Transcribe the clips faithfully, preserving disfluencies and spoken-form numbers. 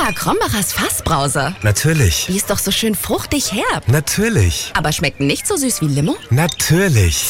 Lecker, Krombacher's Fassbrause. Natürlich. Die ist doch so schön fruchtig herb. Natürlich. Aber schmeckt nicht so süß wie Limo? Natürlich.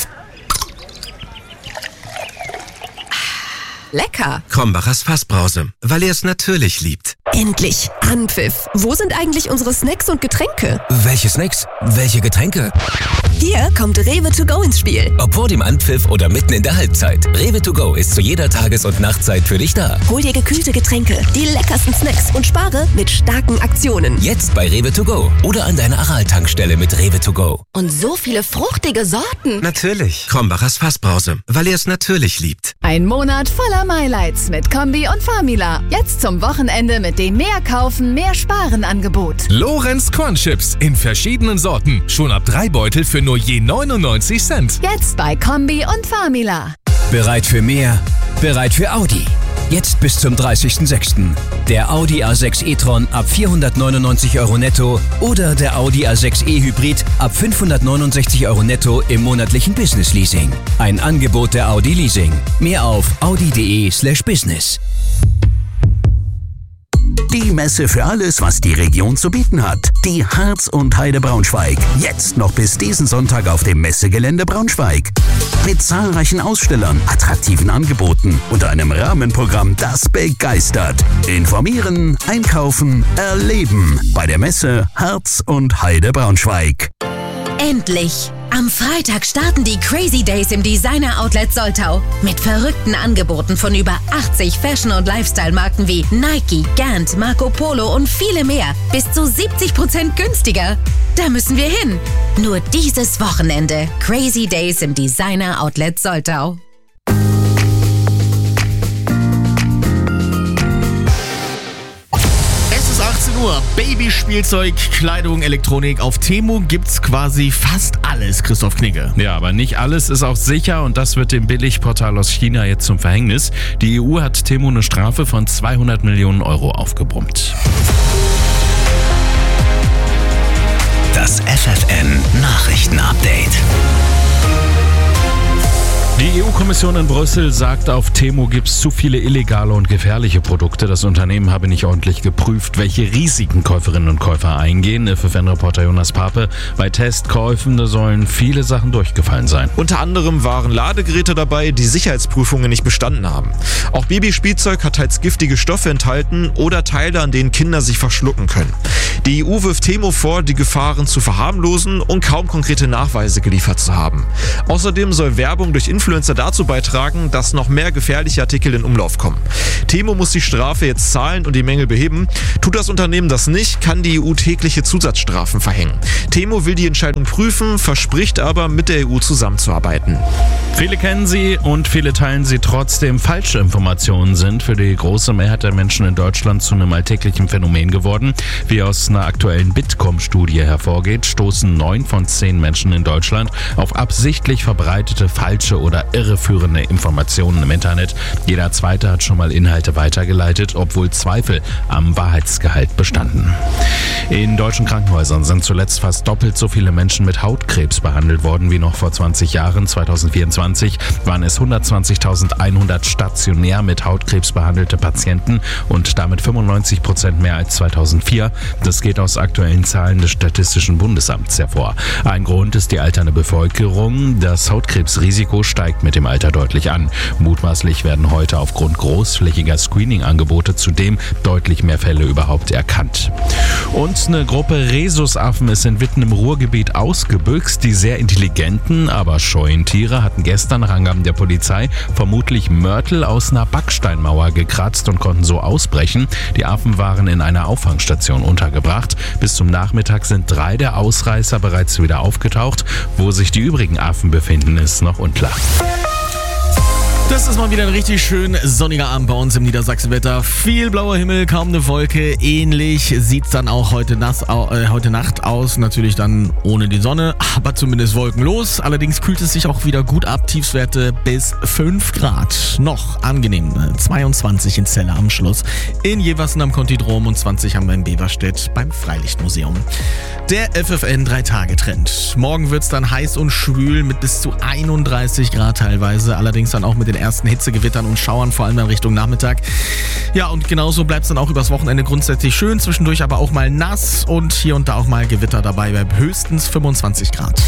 Lecker. Krombacher's Fassbrause, weil er es natürlich liebt. Endlich! Anpfiff! Wo sind eigentlich unsere Snacks und Getränke? Welche Snacks? Welche Getränke? Hier kommt Rewe to go ins Spiel. Ob vor dem Anpfiff oder mitten in der Halbzeit. Rewe to go ist zu jeder Tages- und Nachtzeit für dich da. Hol dir gekühlte Getränke, die leckersten Snacks und spare mit starken Aktionen. Jetzt bei Rewe to go oder an deiner Aral-Tankstelle mit Rewe to go. Und so viele fruchtige Sorten. Natürlich. Krombacher's Fassbrause, weil er es natürlich liebt. Ein Monat voller MyLights mit Kombi und Famila. Jetzt zum Wochenende mit dem Mehr kaufen, mehr sparen Angebot. Lorenz Cornchips in verschiedenen Sorten. Schon ab drei Beutel für nur je neunundneunzig Cent. Jetzt bei Kombi und Famila. Bereit für mehr? Bereit für Audi. Jetzt bis zum dreißigsten sechsten Der Audi A sechs e-tron ab vierhundertneunundneunzig Euro netto oder der Audi A sechs e-Hybrid ab fünfhundertneunundsechzig Euro netto im monatlichen Business Leasing. Ein Angebot der Audi Leasing. Mehr auf audi.de slash business. Die Messe für alles, was die Region zu bieten hat. Die Harz und Heide Braunschweig. Jetzt noch bis diesen Sonntag auf dem Messegelände Braunschweig. Mit zahlreichen Ausstellern, attraktiven Angeboten und einem Rahmenprogramm, das begeistert. Informieren, einkaufen, erleben. Bei der Messe Harz und Heide Braunschweig. Endlich! Am Freitag starten die Crazy Days im Designer Outlet Soltau. Mit verrückten Angeboten von über achtzig Fashion- und Lifestyle-Marken wie Nike, Gant, Marco Polo und viele mehr. Bis zu siebzig Prozent günstiger. Da müssen wir hin. Nur dieses Wochenende. Crazy Days im Designer Outlet Soltau. achtzehn Uhr. Babyspielzeug, Kleidung, Elektronik. Auf Temu gibt's quasi fast alles, Christoph Knigge. Ja, aber nicht alles ist auch sicher und das wird dem Billigportal aus China jetzt zum Verhängnis. Die E U hat Temu eine Strafe von zweihundert Millionen Euro aufgebrummt. Das F F N Nachrichtenupdate. Die E U-Kommission in Brüssel sagt, auf Temu gibt es zu viele illegale und gefährliche Produkte. Das Unternehmen habe nicht ordentlich geprüft, welche Risiken Käuferinnen und Käufer eingehen. F F N-Reporter Jonas Pape. Bei Testkäufen sollen viele Sachen durchgefallen sein. Unter anderem waren Ladegeräte dabei, die Sicherheitsprüfungen nicht bestanden haben. Auch Babyspielzeug hat teils giftige Stoffe enthalten oder Teile, an denen Kinder sich verschlucken können. Die E U wirft Temu vor, die Gefahren zu verharmlosen und kaum konkrete Nachweise geliefert zu haben. Außerdem soll Werbung durch Influencer dazu beitragen, dass noch mehr gefährliche Artikel in Umlauf kommen. Temu muss die Strafe jetzt zahlen und die Mängel beheben. Tut das Unternehmen das nicht, kann die E U tägliche Zusatzstrafen verhängen. Temu will die Entscheidung prüfen, verspricht aber, mit der E U zusammenzuarbeiten. Viele kennen sie und viele teilen sie trotzdem. Falsche Informationen sind für die große Mehrheit der Menschen in Deutschland zu einem alltäglichen Phänomen geworden. Wie aus einer aktuellen Bitkom-Studie hervorgeht, stoßen neun von zehn Menschen in Deutschland auf absichtlich verbreitete falsche oder irreführende Informationen im Internet. Jeder Zweite hat schon mal Inhalte weitergeleitet, obwohl Zweifel am Wahrheitsgehalt bestanden. In deutschen Krankenhäusern sind zuletzt fast doppelt so viele Menschen mit Hautkrebs behandelt worden wie noch vor zwanzig Jahren. zweitausendvierundzwanzig waren es hundertzwanzigtausendeinhundert stationär mit Hautkrebs behandelte Patienten und damit fünfundneunzig Prozent mehr als zweitausendvier. Das geht aus aktuellen Zahlen des Statistischen Bundesamts hervor. Ein Grund ist die alternde Bevölkerung. Das Hautkrebsrisiko steigt mit dem Alter deutlich an. Mutmaßlich werden heute aufgrund großflächiger Screening-Angebote zudem deutlich mehr Fälle überhaupt erkannt. Und eine Gruppe Rhesusaffen ist in Witten im Ruhrgebiet ausgebüxt. Die sehr intelligenten, aber scheuen Tiere hatten gestern nach Angaben der Polizei vermutlich Mörtel aus einer Backsteinmauer gekratzt und konnten so ausbrechen. Die Affen waren in einer Auffangstation untergebracht. Bis zum Nachmittag sind drei der Ausreißer bereits wieder aufgetaucht. Wo sich die übrigen Affen befinden, ist noch unklar. Das ist mal wieder ein richtig schön sonniger Abend bei uns im Niedersachsenwetter. Viel blauer Himmel, kaum eine Wolke. Ähnlich sieht's dann auch heute, nass, äh, heute Nacht aus. Natürlich dann ohne die Sonne, aber zumindest wolkenlos. Allerdings kühlt es sich auch wieder gut ab. Tiefstwerte bis fünf Grad. Noch angenehm. zweiundzwanzig in Celle am Schluss. In Jeversen am Kontidrom und zwanzig haben wir in Beverstedt beim Freilichtmuseum. Der F F N drei Tage Trend. Morgen wird's dann heiß und schwül mit bis zu einunddreißig Grad teilweise. Allerdings dann auch mit den den ersten Hitzegewittern und Schauern, vor allem dann Richtung Nachmittag. Ja, und genauso bleibt es dann auch übers Wochenende grundsätzlich schön, zwischendurch aber auch mal nass und hier und da auch mal Gewitter dabei bei höchstens fünfundzwanzig Grad.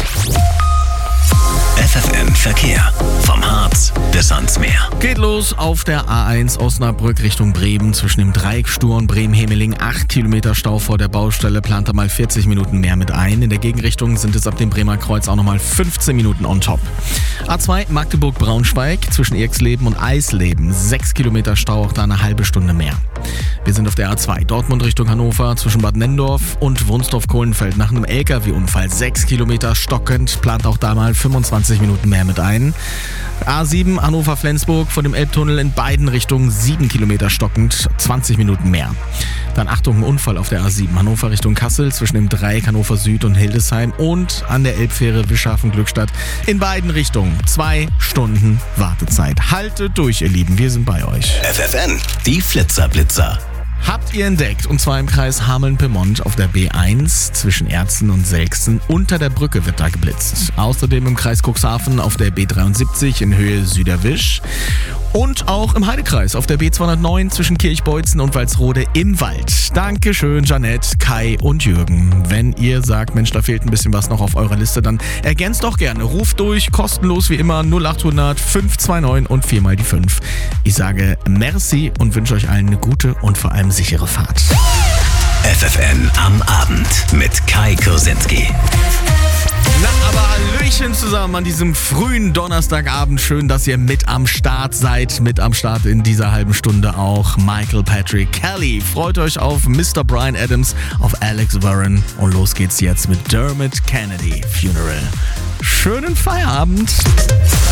F F M Verkehr. Vom Harz bis ans Meer. Geht los auf der A eins Osnabrück Richtung Bremen zwischen dem Dreieck Stur und Bremen-Hemeling. acht Kilometer Stau vor der Baustelle, plant da mal vierzig Minuten mehr mit ein. In der Gegenrichtung sind es ab dem Bremer Kreuz auch nochmal fünfzehn Minuten on top. A zwei Magdeburg-Braunschweig zwischen Erxleben und Eisleben. sechs Kilometer Stau, auch da eine halbe Stunde mehr. Wir sind auf der A zwei Dortmund Richtung Hannover zwischen Bad Nenndorf und Wunsdorf-Kohlenfeld. Nach einem L K W-Unfall sechs Kilometer stockend, plant auch da mal fünfundzwanzig Minuten mehr mit ein. A sieben Hannover-Flensburg von dem Elbtunnel in beiden Richtungen sieben Kilometer stockend, zwanzig Minuten mehr. Dann Achtung, ein Unfall auf der A sieben Hannover Richtung Kassel zwischen dem Dreieck Hannover Süd und Hildesheim und an der Elbfähre Wischhafen-Glückstadt. In beiden Richtungen zwei Stunden Wartezeit. Haltet durch, ihr Lieben, wir sind bei euch. F F N, die Flitzerblitzer. Habt ihr entdeckt, und zwar im Kreis Hameln-Pyrmont auf der B eins zwischen Erzen und Selksen. Unter der Brücke wird da geblitzt. Außerdem im Kreis Cuxhaven auf der B dreiundsiebzig in Höhe Süderwisch. Und auch im Heidekreis auf der B zweihundertneun zwischen Kirchbeutzen und Walsrode im Wald. Dankeschön, Janette, Kai und Jürgen. Wenn ihr sagt, Mensch, da fehlt ein bisschen was noch auf eurer Liste, dann ergänzt doch gerne. Ruft durch, kostenlos wie immer, null achthundert fünf zwei neun und viermal die fünf. Ich sage merci und wünsche euch allen eine gute und vor allem sichere Fahrt. F F N am Abend mit Kai Kursinski. Na, aber Hallöchen zusammen an diesem frühen Donnerstagabend. Schön, dass ihr mit am Start seid. Mit am Start in dieser halben Stunde auch Michael Patrick Kelly. Freut euch auf Mister Bryan Adams, auf Alex Warren. Und los geht's jetzt mit Dermot Kennedy Funeral. Schönen Feierabend.